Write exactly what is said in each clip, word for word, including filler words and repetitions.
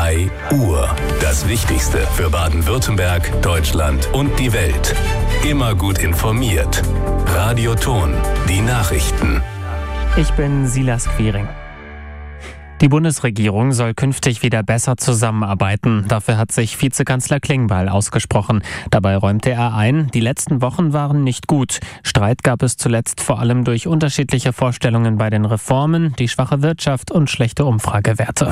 drei Uhr. Das Wichtigste für Baden-Württemberg, Deutschland und die Welt. Immer gut informiert. Radio Thon, die Nachrichten. Ich bin Silas Quiring. Die Bundesregierung soll künftig wieder besser zusammenarbeiten. Dafür hat sich Vizekanzler Klingbeil ausgesprochen. Dabei räumte er ein, die letzten Wochen waren nicht gut. Streit gab es zuletzt vor allem durch unterschiedliche Vorstellungen bei den Reformen, die schwache Wirtschaft und schlechte Umfragewerte.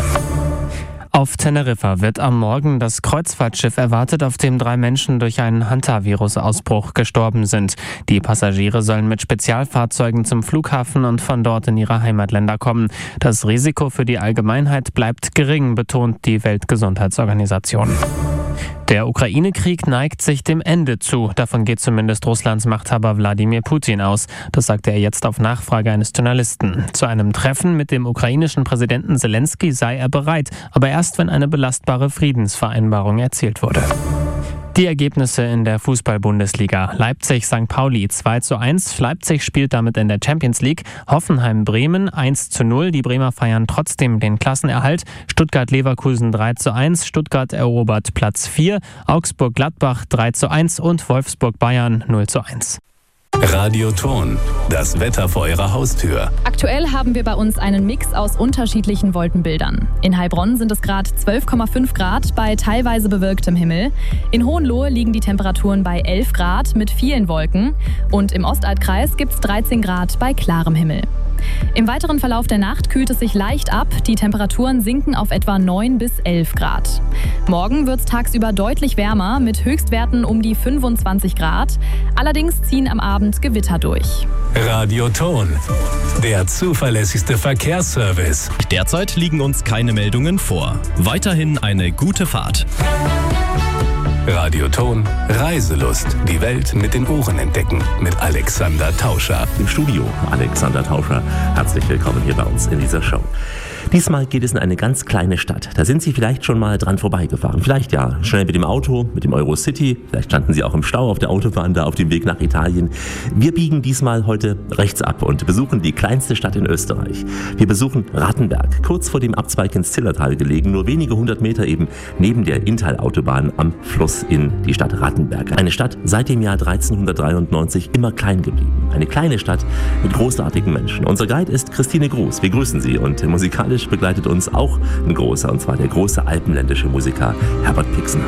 Auf Teneriffa wird am Morgen das Kreuzfahrtschiff erwartet, auf dem drei Menschen durch einen Hantavirus-Ausbruch gestorben sind. Die Passagiere sollen mit Spezialfahrzeugen zum Flughafen und von dort in ihre Heimatländer kommen. Das Risiko für die Allgemeinheit bleibt gering, betont die Weltgesundheitsorganisation. Der Ukraine-Krieg neigt sich dem Ende zu. Davon geht zumindest Russlands Machthaber Wladimir Putin aus. Das sagte er jetzt auf Nachfrage eines Journalisten. Zu einem Treffen mit dem ukrainischen Präsidenten Zelensky sei er bereit, aber erst wenn eine belastbare Friedensvereinbarung erzielt wurde. Die Ergebnisse in der Fußball-Bundesliga. Leipzig-Sankt Pauli zwei zu eins. Leipzig spielt damit in der Champions League. Hoffenheim-Bremen eins zu null. Die Bremer feiern trotzdem den Klassenerhalt. Stuttgart-Leverkusen drei zu eins. Stuttgart erobert Platz vier. Augsburg-Gladbach drei zu eins und Wolfsburg-Bayern null zu eins. Radio Thon, das Wetter vor Ihrer Haustür. Aktuell haben wir bei uns einen Mix aus unterschiedlichen Wolkenbildern. In Heilbronn sind es gerade zwölf Komma fünf Grad bei teilweise bewölktem Himmel. In Hohenlohe liegen die Temperaturen bei elf Grad mit vielen Wolken. Und im Ostalbkreis gibt es dreizehn Grad bei klarem Himmel. Im weiteren Verlauf der Nacht kühlt es sich leicht ab. Die Temperaturen sinken auf etwa neun bis elf Grad. Morgen wird es tagsüber deutlich wärmer mit Höchstwerten um die fünfundzwanzig Grad. Allerdings ziehen am Abend Gewitter durch. Radio Thon, der zuverlässigste Verkehrsservice. Derzeit liegen uns keine Meldungen vor. Weiterhin eine gute Fahrt. Radio Thon, Reiselust. Die Welt mit den Ohren entdecken. Mit Alexander Tauscher. Im Studio Alexander Tauscher. Herzlich willkommen hier bei uns in dieser Show. Diesmal geht es in eine ganz kleine Stadt. Da sind Sie vielleicht schon mal dran vorbeigefahren. Vielleicht ja schnell mit dem Auto, mit dem Eurocity. Vielleicht standen Sie auch im Stau auf der Autobahn da auf dem Weg nach Italien. Wir biegen diesmal heute rechts ab und besuchen die kleinste Stadt in Österreich. Wir besuchen Rattenberg, kurz vor dem Abzweig ins Zillertal gelegen, nur wenige hundert Meter eben neben der Inntal-Autobahn am Fluss in die Stadt Rattenberg. Eine Stadt seit dem Jahr dreizehnhundertdreiundneunzig immer klein geblieben. Eine kleine Stadt mit großartigen Menschen. Unser Guide ist Christine Gruß. Wir grüßen Sie und musikalisch begleitet uns auch ein großer, und zwar der große alpenländische Musiker Herbert Pixner.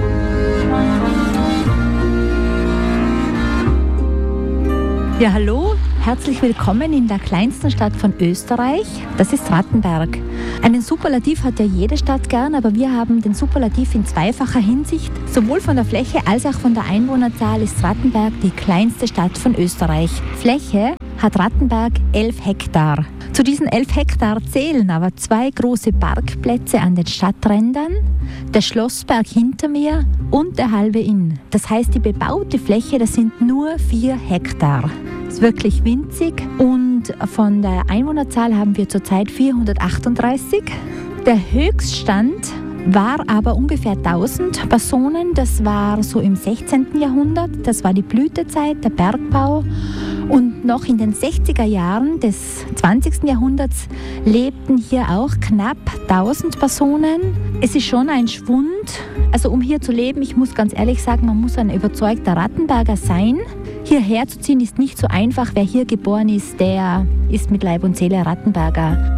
Ja, hallo, herzlich willkommen in der kleinsten Stadt von Österreich. Das ist Rattenberg. Einen Superlativ hat ja jede Stadt gern, aber wir haben den Superlativ in zweifacher Hinsicht. Sowohl von der Fläche als auch von der Einwohnerzahl ist Rattenberg die kleinste Stadt von Österreich. Fläche hat Rattenberg elf Hektar. Zu diesen elf Hektar zählen aber zwei große Parkplätze an den Stadträndern, der Schlossberg hinter mir und der halbe Inn. Das heißt, die bebaute Fläche, das sind nur vier Hektar. Das ist wirklich winzig und von der Einwohnerzahl haben wir zurzeit vierhundertachtunddreißig. Der Höchststand war aber ungefähr tausend Personen. Das war so im sechzehnten Jahrhundert. Das war die Blütezeit, der Bergbau. Und noch in den sechziger Jahren des zwanzigsten Jahrhunderts lebten hier auch knapp tausend Personen. Es ist schon ein Schwund. Also um hier zu leben, ich muss ganz ehrlich sagen, man muss ein überzeugter Rattenberger sein. Hierher zu ziehen ist nicht so einfach. Wer hier geboren ist, der ist mit Leib und Seele Rattenberger.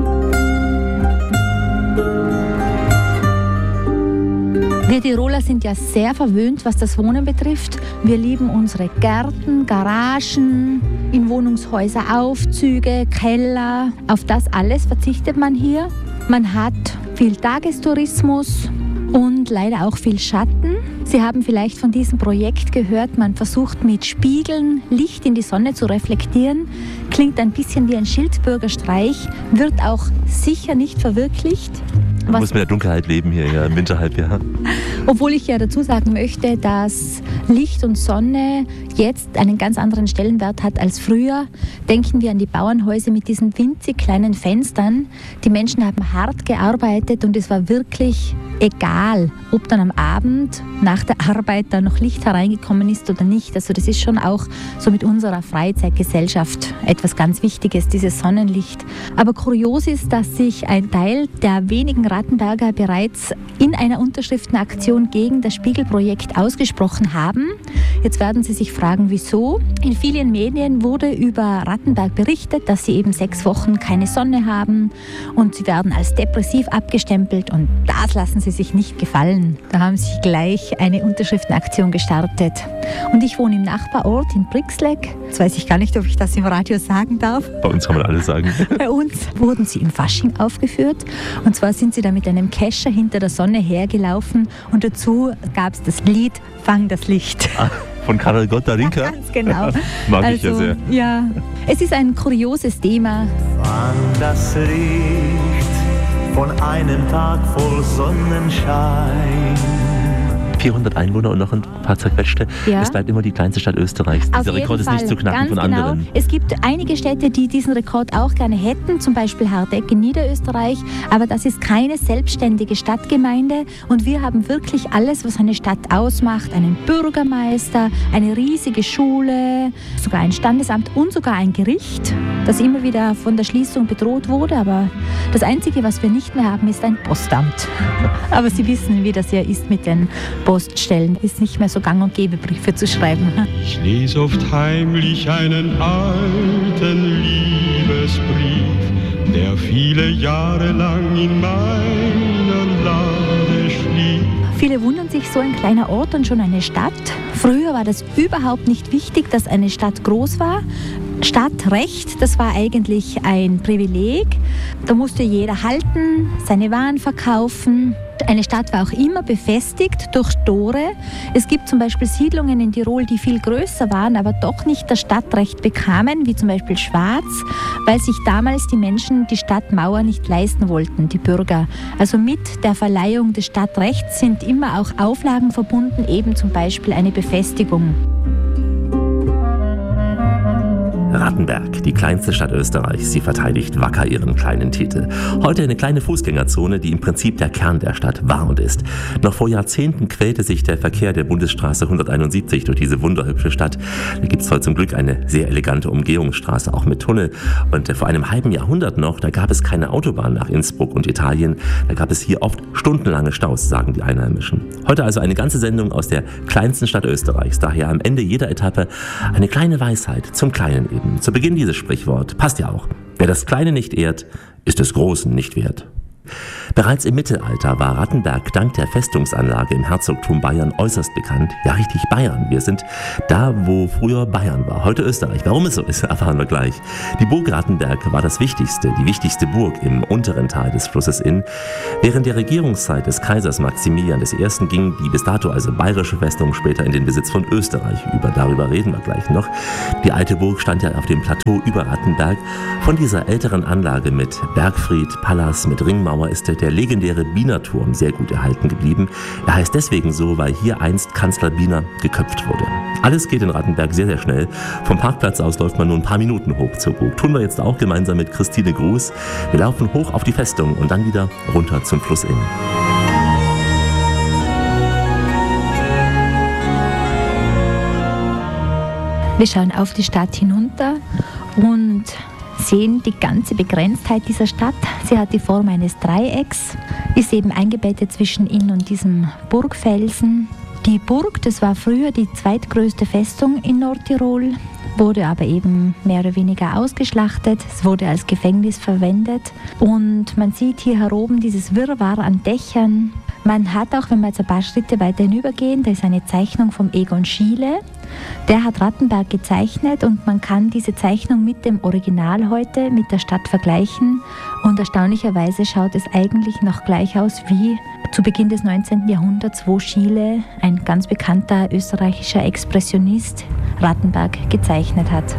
Wir Tiroler sind ja sehr verwöhnt, was das Wohnen betrifft. Wir lieben unsere Gärten, Garagen, in Wohnungshäuser Aufzüge, Keller. Auf das alles verzichtet man hier. Man hat viel Tagestourismus und leider auch viel Schatten. Sie haben vielleicht von diesem Projekt gehört, man versucht mit Spiegeln Licht in die Sonne zu reflektieren. Klingt ein bisschen wie ein Schildbürgerstreich, wird auch sicher nicht verwirklicht. Man muss mit der Dunkelheit leben hier ja, im Winterhalbjahr. Obwohl ich ja dazu sagen möchte, dass Licht und Sonne jetzt einen ganz anderen Stellenwert hat als früher. Denken wir an die Bauernhäuser mit diesen winzig kleinen Fenstern. Die Menschen haben hart gearbeitet und es war wirklich egal, ob dann am Abend nach der Arbeit da noch Licht hereingekommen ist oder nicht. Also das ist schon auch so mit unserer Freizeitgesellschaft etwas ganz Wichtiges, dieses Sonnenlicht. Aber kurios ist, dass sich ein Teil der wenigen Rattenberger bereits in einer Unterschriftenaktion gegen das Spiegelprojekt ausgesprochen haben. Jetzt werden Sie sich fragen, wieso. In vielen Medien wurde über Rattenberg berichtet, dass sie eben sechs Wochen keine Sonne haben und sie werden als depressiv abgestempelt und das lassen sie sich nicht gefallen. Da haben sie gleich eine Unterschriftenaktion gestartet. Und ich wohne im Nachbarort in Brixleck. Jetzt weiß ich gar nicht, ob ich das im Radio sagen darf. Bei uns kann man alles sagen. Bei uns wurden sie im Fasching aufgeführt. Und zwar sind sie da mit einem Kescher hinter der Sonne hergelaufen und dazu gab es das Lied Fang das Licht. Ah, von Karel Gott-Darinka? Ja, ganz genau. Mag also, ich ja sehr. Ja, es ist ein kurioses Thema. Fang das Licht von einem Tag voll Sonnenschein. vierhundert Einwohner und noch ein paar zerquetschte. Ja. Es bleibt immer die kleinste Stadt Österreichs. Auf Dieser jeden Rekord ist Fall. nicht zu knacken Ganz von genau. anderen. Es gibt einige Städte, die diesen Rekord auch gerne hätten, zum Beispiel Hardeck in Niederösterreich, aber das ist keine selbstständige Stadtgemeinde und wir haben wirklich alles, was eine Stadt ausmacht, einen Bürgermeister, eine riesige Schule, sogar ein Standesamt und sogar ein Gericht, das immer wieder von der Schließung bedroht wurde, aber das Einzige, was wir nicht mehr haben, ist ein Postamt. Aber Sie wissen, wie das ja ist mit den Poststellen. Es ist nicht mehr so gang und gäbe, Briefe zu schreiben. Ich lese oft heimlich einen alten Liebesbrief, der viele Jahre lang in meiner Lade schlief. Viele wundern sich, so ein kleiner Ort und schon eine Stadt. Früher war das überhaupt nicht wichtig, dass eine Stadt groß war. Stadtrecht, das war eigentlich ein Privileg. Da musste jeder halten, seine Waren verkaufen. Eine Stadt war auch immer befestigt durch Tore. Es gibt zum Beispiel Siedlungen in Tirol, die viel größer waren, aber doch nicht das Stadtrecht bekamen, wie zum Beispiel Schwaz, weil sich damals die Menschen die Stadtmauer nicht leisten wollten, die Bürger. Also mit der Verleihung des Stadtrechts sind immer auch Auflagen verbunden, eben zum Beispiel eine Befestigung. Rattenberg, die kleinste Stadt Österreichs. Sie verteidigt wacker ihren kleinen Titel. Heute eine kleine Fußgängerzone, die im Prinzip der Kern der Stadt war und ist. Noch vor Jahrzehnten quälte sich der Verkehr der Bundesstraße hunderteinundsiebzig durch diese wunderhübsche Stadt. Da gibt es heute zum Glück eine sehr elegante Umgehungsstraße, auch mit Tunnel. Und vor einem halben Jahrhundert noch, da gab es keine Autobahn nach Innsbruck und Italien. Da gab es hier oft stundenlange Staus, sagen die Einheimischen. Heute also eine ganze Sendung aus der kleinsten Stadt Österreichs. Daher am Ende jeder Etappe eine kleine Weisheit zum Kleinen eben. Zu Beginn dieses Sprichwort, passt ja auch. Wer das Kleine nicht ehrt, ist des Großen nicht wert. Bereits im Mittelalter war Rattenberg dank der Festungsanlage im Herzogtum Bayern äußerst bekannt. Ja, richtig Bayern. Wir sind da, wo früher Bayern war, heute Österreich. Warum es so ist, erfahren wir gleich. Die Burg Rattenberg war das wichtigste, die wichtigste Burg im unteren Teil des Flusses Inn. Während der Regierungszeit des Kaisers Maximilian der Erste ging die bis dato also bayerische Festung später in den Besitz von Österreich über. Darüber reden wir gleich noch. Die alte Burg stand ja auf dem Plateau über Rattenberg. Von dieser älteren Anlage mit Bergfried, Palas, mit Ringmauer ist der legendäre Bienerturm sehr gut erhalten geblieben. Er heißt deswegen so, weil hier einst Kanzler Biener geköpft wurde. Alles geht in Rattenberg sehr, sehr schnell. Vom Parkplatz aus läuft man nur ein paar Minuten hoch zur Burg. Tun wir jetzt auch gemeinsam mit Christine Gruß. Wir laufen hoch auf die Festung und dann wieder runter zum Fluss Inn. Wir schauen auf die Stadt hinunter und sehen die ganze Begrenztheit dieser Stadt. Sie hat die Form eines Dreiecks, ist eben eingebettet zwischen Inn und diesem Burgfelsen. Die Burg, das war früher die zweitgrößte Festung in Nordtirol, wurde aber eben mehr oder weniger ausgeschlachtet. Es wurde als Gefängnis verwendet und man sieht hier heroben dieses Wirrwarr an Dächern. Man hat auch, wenn wir jetzt ein paar Schritte weiter hinübergehen, da ist eine Zeichnung vom Egon Schiele. Der hat Rattenberg gezeichnet und man kann diese Zeichnung mit dem Original heute, mit der Stadt vergleichen. Und erstaunlicherweise schaut es eigentlich noch gleich aus wie zu Beginn des neunzehnten Jahrhunderts, wo Schiele, ein ganz bekannter österreichischer Expressionist, Rattenberg gezeichnet hat.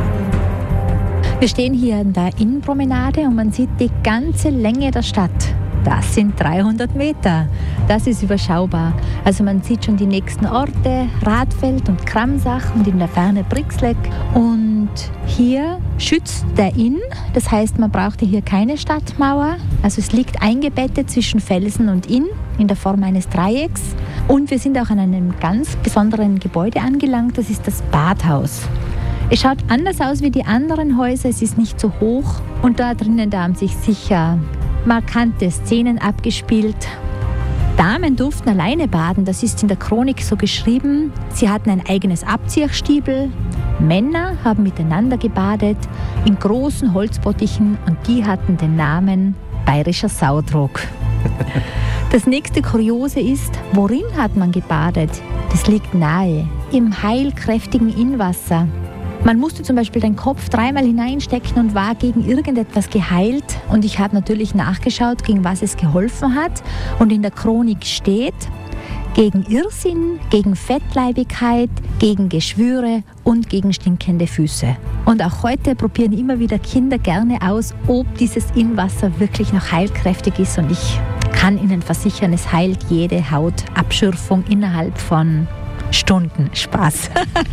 Wir stehen hier in der Innenpromenade und man sieht die ganze Länge der Stadt. Das sind dreihundert Meter. Das ist überschaubar. Also man sieht schon die nächsten Orte, Radfeld und Kramsach und in der Ferne Brixleck. Und hier schützt der Inn. Das heißt, man brauchte hier keine Stadtmauer. Also es liegt eingebettet zwischen Felsen und Inn in der Form eines Dreiecks. Und wir sind auch an einem ganz besonderen Gebäude angelangt. Das ist das Badhaus. Es schaut anders aus wie die anderen Häuser. Es ist nicht so hoch. Und da drinnen, da haben sich sicher markante Szenen abgespielt. Damen durften alleine baden, das ist in der Chronik so geschrieben. Sie hatten ein eigenes Abziehstiebel. Männer haben miteinander gebadet in großen Holzbottichen und die hatten den Namen Bayerischer Saudruck. Das nächste Kuriose ist, worin hat man gebadet? Das liegt nahe, im heilkräftigen Innenwasser. Man musste zum Beispiel den Kopf dreimal hineinstecken und war gegen irgendetwas geheilt. Und ich habe natürlich nachgeschaut, gegen was es geholfen hat. Und in der Chronik steht, gegen Irrsinn, gegen Fettleibigkeit, gegen Geschwüre und gegen stinkende Füße. Und auch heute probieren immer wieder Kinder gerne aus, ob dieses Innenwasser wirklich noch heilkräftig ist. Und ich kann Ihnen versichern, es heilt jede Hautabschürfung innerhalb von Stunden. Spaß.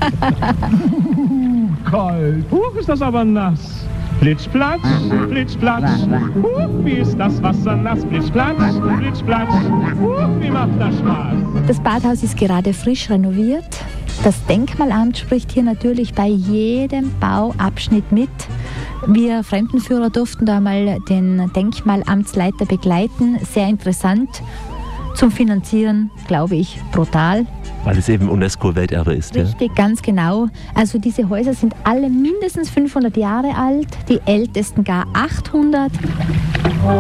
Kalt. Huch, ist das aber nass. Plitschplatsch, Plitschplatsch. Huch, wie ist das Wasser nass. Plitschplatsch, Plitschplatsch. Huch, wie macht das Spaß. Das Badhaus ist gerade frisch renoviert. Das Denkmalamt spricht hier natürlich bei jedem Bauabschnitt mit. Wir Fremdenführer durften da mal den Denkmalamtsleiter begleiten. Sehr interessant. Zum Finanzieren, glaube ich, brutal. Weil es eben UNESCO-Welterbe ist. Richtig, ja? Ganz genau. Also diese Häuser sind alle mindestens fünfhundert Jahre alt, die ältesten gar achthundert.